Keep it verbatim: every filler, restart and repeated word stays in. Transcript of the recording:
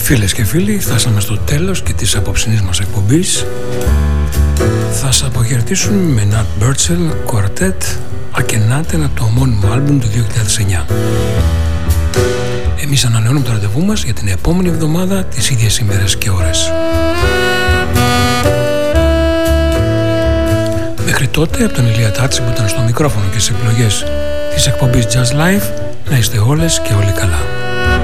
Φίλες και φίλοι, φτάσαμε στο τέλος και της απόψινής μας εκπομπής. Θα σας αποχαιρετήσουμε με Nat Burchell Quartet Ακενάτεν από το ομώνυμο άλμπουμ του δύο χιλιάδες εννιά. Εμείς ανανεώνουμε το ραντεβού μας για την επόμενη εβδομάδα τις ίδιες ημέρες και ώρες. Μέχρι τότε, από τον Ηλία Τάτση που ήταν στο μικρόφωνο και στις επιλογές της εκπομπής Jazz Live, να είστε όλες και όλοι καλά.